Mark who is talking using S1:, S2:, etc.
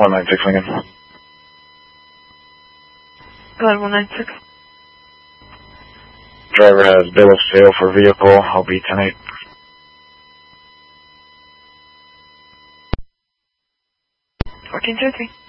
S1: 196 Lincoln.
S2: Go ahead, 196.
S1: Driver has bill of sale for vehicle. I'll be 10-8.
S2: $14.33.